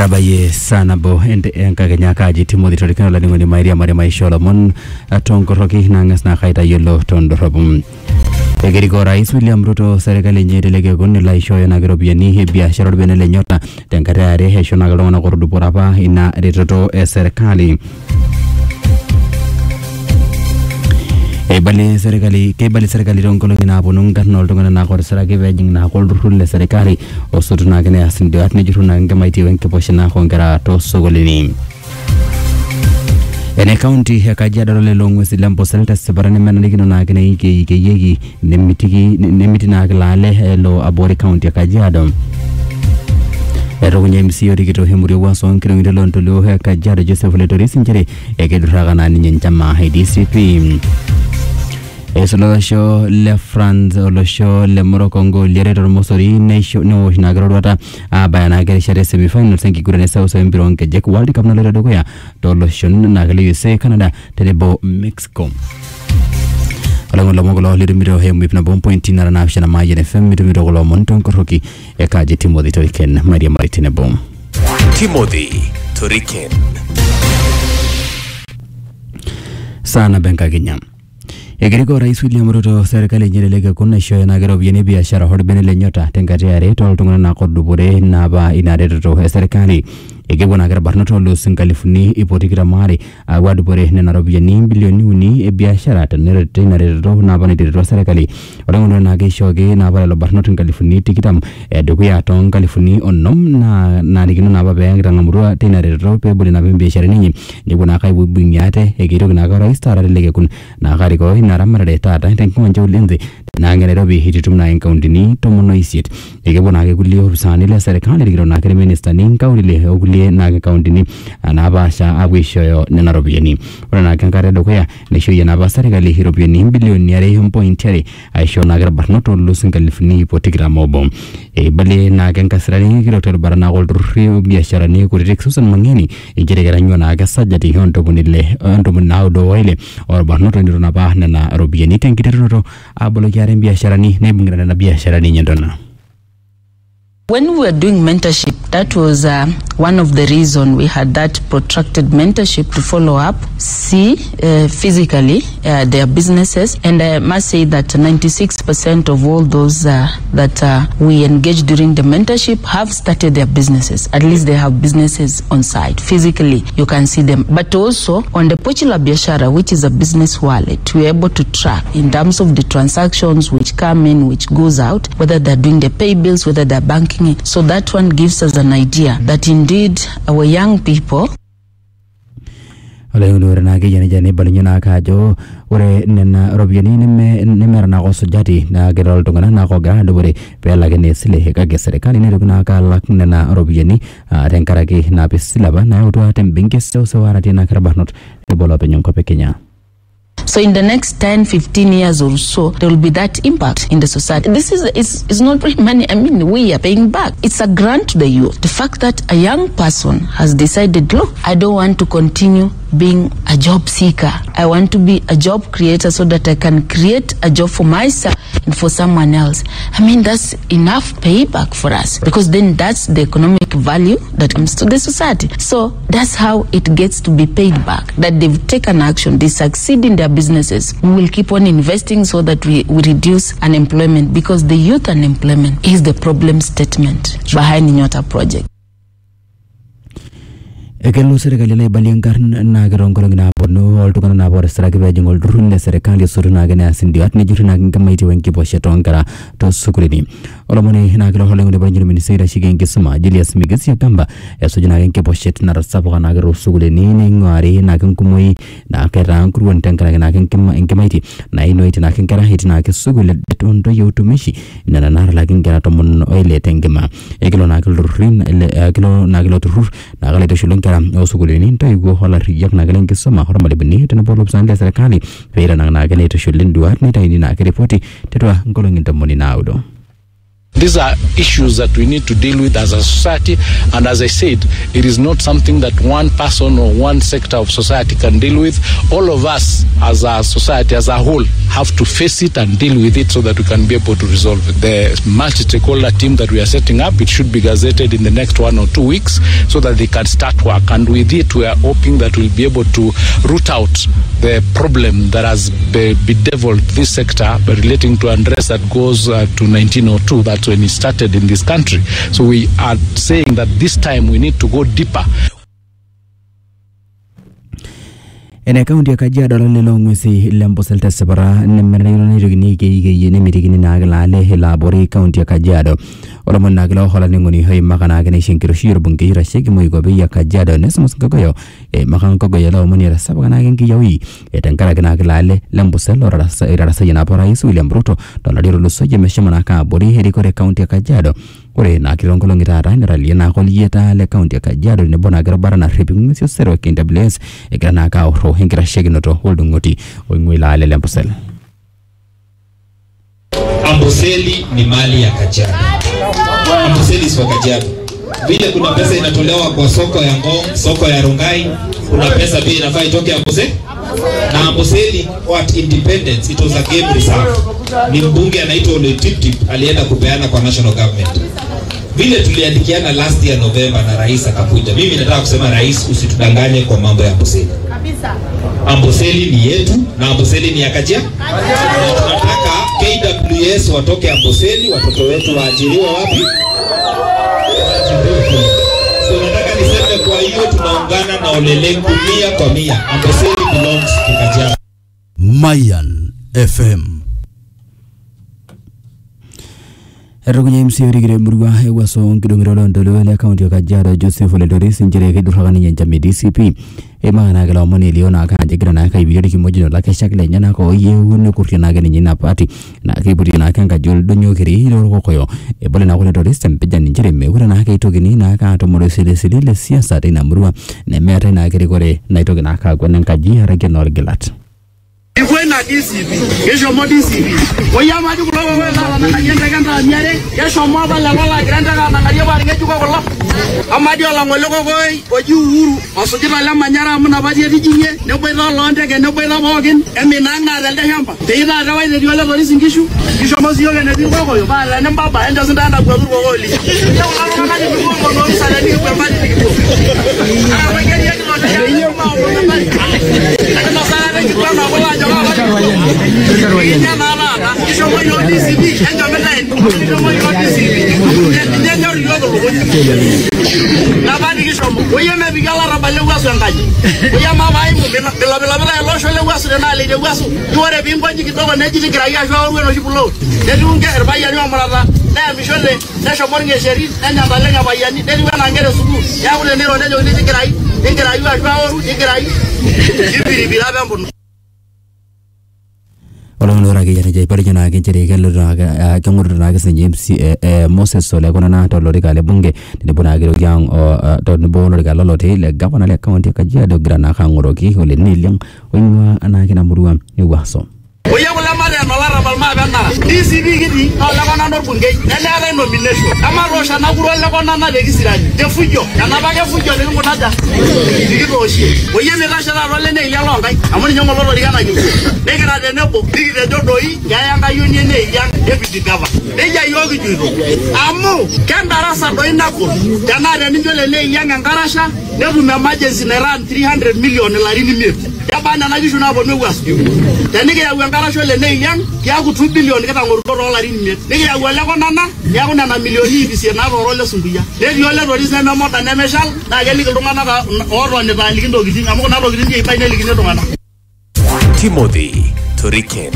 Etabaye sana bo ende enkakenya kaji Timothy Torikano la ningoni Maria Maishola mon tongoroki nangas na kaita yelo tondorobum. Egeriko Rais William Ruto serikali nyeteleke kuni la ishoyo na gerobiani biashara benele nyota tenkare are hesho na galona korudu porapa ina retoto serikali. Bali serikali rongkolo ina punung karena oltungana na kor seragi vejing na kol rulle serikali osutu na kene asindu atne juru na ngamaiti wenke poshina kongera to sogolini. Ene county ya Kajiado lelo ngwesi lampo selta separane menanigino na kene yegi nemiti na klale lo Abori county ya Kajiado. Erogunye MCO rikito hemuri waso nkiro ngidelo ntolo ya Kajiado Joseph Letori sinjere ekeduraga na ninyenchama DCP. Esolosho le France olosho le Morocco liretor mosori neisho no hinagarota abana geresha semi-final senki kurane sauso embiron ke Jack World Cup na lero dogoya dolosho na gali USA Canada telebo Mexico. Along lomogolo lirimiro hemu ipna point na na afshana maji FM mitumiro golo monton koroki ekaje Timothy Toriken Maria Maritine bom. Timothy Toriken sana benka Kenya. Egeriko Rais William Ruto serikali nyeteleke kuna ishoyo na gerobiani biashara benele nyota tenkati are toltungana na kodubure na ba inareto serikali. Egebona gara barnoto lo sinkalifuni ipotikira mari wadubure na robiani bilioni uni biashara tenareto na ba nereto serikali. Orangono na geshoge na ba lo barnoto sinkalifuni tikitam dokuya ton kalifuni onnom na digino na ba bengra ngamrua tenareto pe buli na biashara ninyi nibona kai bunyate egero na gara istara lege kun na gariko naramare tata tenkonje ulenze na ngererobi hititum na enkauntini tomono isit egebona ke kulio rusani le serikali digiro na kere minister ni kaulile ogulie na kauntini anabasha abwishoyo na robiani ona kankare dokuya ne shoye na ba serikali hirobiani bilioni yare 1.3 aisho na gara barnoto lusin kalifni hipotikra mobo bale na kankasrani girotor barana goldru biashara ni kuririk susan mangeni ejere garanyo na ga sajati honto bunile onto munaudo wile or barnoto ndiro na ba na robiani tenkiterero abolo yare biashara ni nebingra na biashara ni nyendona. When we were doing mentorship, that was one of the reasons we had that protracted mentorship to follow up, see physically their businesses. And I must say that 96% of all those that we engaged during the mentorship have started their businesses. At least they have businesses on site. Physically, you can see them. But also on the Pochi la Biashara, which is a business wallet, we're able to track in terms of the transactions which come in, which goes out, whether they're doing the pay bills, whether they're banking. So that one gives us an idea that indeed our young people Ole na ke jane balinyana kajo ore nena robiani neme na gosojati na gerol tongana na ko ga dobore pela ke nesile heka ke serikali ne rugna ka lak nena robiani tenkara ke na bisilaba na uto atem binke so warati na karabanot e bolo pe nyonko pe Kenya. So in the next 10-15 years or so, there will be that impact in the society. This is not free money. I mean, we are paying back. It's a grant to the youth. The fact that a young person has decided, look, I don't want to continue being a job seeker. I want to be a job creator so that I can create a job for myself and for someone else. I mean, that's enough payback for us, because then that's the economic value that comes to the society. So that's how it gets to be paid back, that they've taken action, they succeed in their businesses. We will keep on investing so that we reduce unemployment, because the youth unemployment is the problem statement behind the Nyota project. Ekelo serikali le baliangar na gerongkolong na bono oltukana na bor seragi bejingol durunne serikali suruna gene asindi atne juruna ngamaiti wenki boshetongara to sukulini olomoni na gelo holengone banjuru ministeri shigenge suma Julius Migesi yakamba esojuna wenki boshet na rasapo na gero sukulini ni ngari na kankumoi na kera kurwan tankara na ngamaiti na inoiti na kankara hiti na kesugule tondo yotumishi na na la kankara tomon oile tengema ekelo na gelo rin ekelo na gelo turur na gele to shulunka osugulini to igo hola riyak nagalen kisoma hormali bini tena bolo sande serikali feira nagale to shulin duat ni taini na report tetwa ngolongin tomoni naudo. These are issues that we need to deal with as a society, and as I said, it is not something that one person or one sector of society can deal with. All of us as a society as a whole have to face it and deal with it so that we can be able to resolve it. The multi-stakeholder team that we are setting up, it should be gazetted in the next 1 or 2 weeks so that they can start work, and with it we are hoping that we'll be able to root out the problem that has bedeviled this sector relating to unrest that goes to 1902. That's when it started in this country. So we are saying that this time we need to go deeper. Ene kaunti ya Kajiado lelo ngwesi lembosel tesebara nemerino nirigini ke nemirigini naglale helabori kaunti ya Kajiado olomon naglo hola ningoni hay magana gane shinkiro shiro bungi rashegi moigobe ya Kajiado nesmus gogoyo makan gogoyo la omoni ra sabana gengi yawi tankara gana glale lembosel rasa yana Rais William Ruto doladiro lusoje meshimana ka bori helikore kaunti ya Kajiado kore na kilongolo ngitara nirali na koliyeta le kaunti ya Kajiado ne bona garbara na riping sio sero KWS egrana ka ro hingira sheginoto holdungoti oingwila le lembosel. Amboseli ni mali ya Kajiado. Amboseli si wa Kajiado. Vile kuna pesa inatolewa kwa soko ya Ngong, soko ya Rongai, kuna pesa pia inafaa itoke Amboseli. Na Amboseli what independence, it was a game reserve. Ni mbunge anaitwa Ole Tiptip alienda kupeana kwa national government. Vile tuliandikiana last year November na rais akakuja. Mimi nataka kusema rais, usitudanganye kwa mambo ya Amboseli. Kabisa. Amboseli ni yetu na Amboseli ni ya Kajiado. Tunataka KWS watoke Amboseli, watoto wetu waajiriwe wapi? So nataka niseme kwa hiyo tunaungana na Olelengu 100%. Amboseli belongs to Kajiado. Mayan FM. Erokunye msiuri gire murugwa ewaso ngidongiro ndolo le account ya Kajiado Joseph Ledoris njere kiduragani nyenjami DCP emana gala omoni liona kanje gira na kai bidiri kimojino la keshakle nyana ko yeune kurtina gani nyina party na kiburi na kanga jol donyo kiri hilo koyo ebole na kule Ledoris mpeja njere megura na kai togini na ka to moro sile siasa tena murugwa ne mera na kiri kore na itogi na ka gwen kaji harake no gilat. Ikwena DCP, kesho mo DCP. Oyama ju kulo wala na kanyenda kanda nyare, kesho mo bala wala granda kana ngariya bari ngeju ko kulo. Amadi ola ngolo ko koi, oju uhuru, osujira la manyara muna baje dijinye, ne boyla londe ke ne boyla bogin, emina na dalde hamba. Deida rawai de yola bari singishu, kisho mo siyo ne dingo ko yo, bala ne mbaba enda sindanda kwa duro ko li. Ya wala kana ni ko no sala ni ko bari dikito. Ah, wengine yetu ndo ya ma ko bari. Kana sala ni ko na wala Olong lora ke jana jai parjana ke jere ke lora ke ngurra na ke senye Moses Sole kona na to lori kale bunge ne bona ke yang to ne bo lori kale lote le gavana le county Kajiado grana khangoro ki ole nilyang onwa ana ke na muruwa ni waso oya wala mare no la rabal ma bana DCP gidi no la bana no bunge ne le ala nomination ama rosha na guro le kona na de gisirani de fujo na ba ke fujo le ngota digi roshi oye me rasha la role ne ya longa amoni nyongo lolo digana nyu ne gira de nebo digi de dodoi ya yanga yuni ne ya deputy governor ne ya yogi judo amu kanda rasa do inako jana de njole le yanga ngarasha ne du emergency ne ran 300 million la rini mir ya bana na jishuna bo me wasu tani ya ngara shole ne yang ya ku 2 billion kata ngoro dollar rini mir ne ya wala ko nana ya kuna na milioni bisi na ro le sumbuya ne yo le ro dise me mota ne meshal na geli ko ngana ka oro ne ba likindo gidi amu na ro gidi je pai ne likine do ngana Timothy Turiken.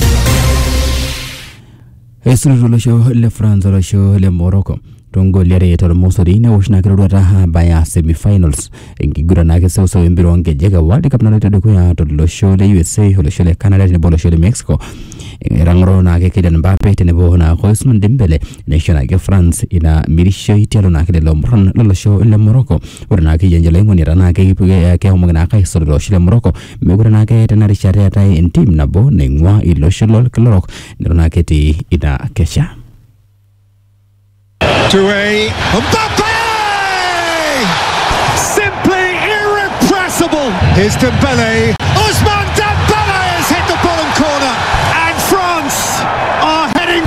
Esuru lo show le France lo show le Morocco tongo lere to mosori ne woshna kero ta baya semifinals ingi gura na ke so mbiro nge jega World Cup na to ko ya to lo show le USA lo show le Canada ne bolo show le Mexico rangro na ke Kylian Mbappe tene bo na Ousmane Dembele nation ke France ina mirisho itelo na ke le Lomron lo show le Morocco ora na ke yenjele ngoni rana ke ke mo na ka so lo show le Morocco me gura na ke tena richare ta en team na bo ne ngwa ilo show lo klorok na ke ti ina kesha Doué, Mbappe! Simply irrepressible. Here's Dembele. Ousmane Dembele has hit the bottom corner, and France are heading.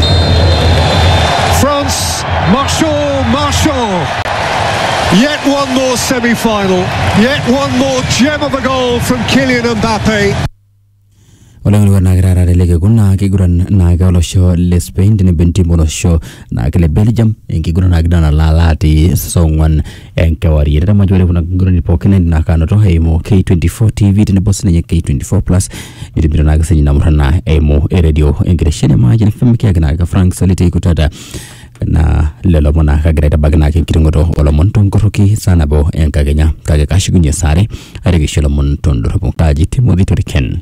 France, Marchand. Yet one more semi-final. Yet one more gem of a goal from Kylian Mbappe. Olengwa nagrara relege kuna kiguran naga olosho le Spain dine bentimo olosho naga Belgium kiguran nagdana lalati songwan enkawari rama majole kuna kiguran pokene nakano to hemo K24 TV dine boss nenye K24 plus yidibira naga senyi namrana emo radio engreshene majene femke naga Frank Solite kutada na lelo mona kagreta bagna ke kiringoto wala mon ton koroki sana bo enkagenya kage kashigunye sare arege shelo mon ton do kaji Timothy Toriken.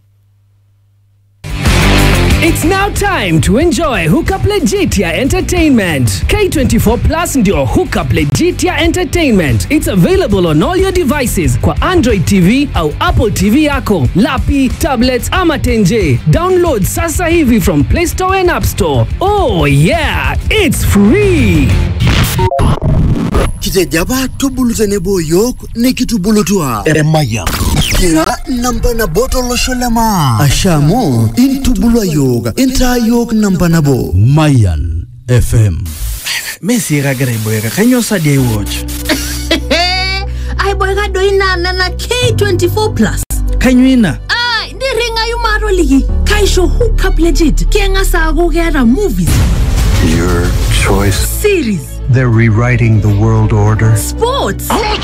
It's now time to enjoy Hookup Legitia Entertainment. K24 Plus ndio Hookup Legitia Entertainment. It's available on all your devices kwa Android TV au Apple TV yako, lapi, tablets ama tenje. Download sasa hivi from Play Store and App Store. Oh yeah, it's free. Kitejaba tubulutene boyok ne kitubulutua Eremaya kira namba na botolo sholema ashamo intubulwa yoga inta yok namba na bo Mayan FM Messi ragare boyega kanyo sadie watch ai boyega doina na K24 plus kanyuina ndi ringa yumaro ligi kaisho Hookup Legit kenga sago gera movies your choice series. They're rewriting the world order. Sports.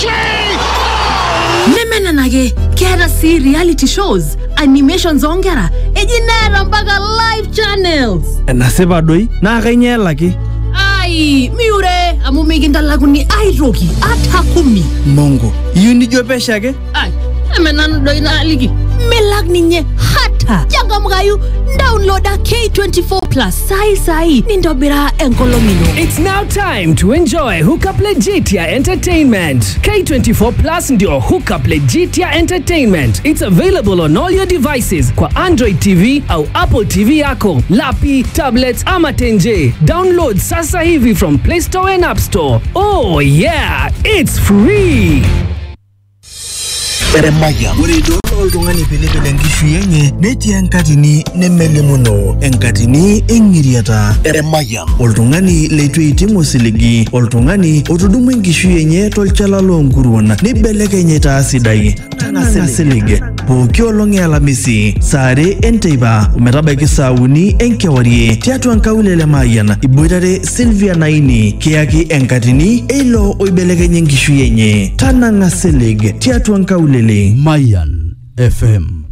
Nemena nage kera si reality shows, animations ongera, ejinera mbaga live channels. Naseba doi na kanyela ki. Ai, miure amumiginda laguni ai rogi atakumi. Mongo, yuni jopesha ke? Ai, emena doi na ligi. Melag ninye hata. Jaga mgayu downloada K24 plus sai nindobira enkolomino. It's now time to enjoy Hookup Legitia Entertainment. K24 Plus ndio Hookup Legitia Entertainment. It's available on all your devices kwa Android TV au Apple TV yako, lapi, tablets ama tenje. Download sasa hivi from Play Store and App Store. Oh yeah, it's free. Eremaya Murido oltungani pelepele nkishu yenye netii enkatini nemelimuno enkatini engiriata Eremaya oltungani leitu eitimu osiligi oltungani otudumu enkishu yenye tolchala loonkuruon neibelekenye taa sidai tang'asa silige pooki olong' ealamisi saa 2 enteipa ometabaiki saa 3 enkewarie tiatua nkaulele Mayian iboitare Sylvia Naini kiyaki enkatini eilo oibelekenye enkishu yenye tanang'a silig tiatua nkaulele Mayan FM